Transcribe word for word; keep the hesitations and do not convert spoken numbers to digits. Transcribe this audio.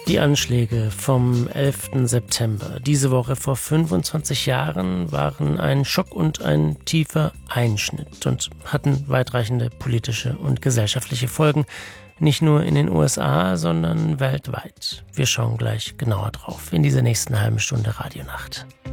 Die Anschläge vom elften September diese Woche vor fünfundzwanzig Jahren waren ein Schock und ein tiefer Einschnitt und hatten weitreichende politische und gesellschaftliche Folgen, nicht nur in den U S A, sondern weltweit. Wir schauen gleich genauer drauf in dieser nächsten halben Stunde Radionacht.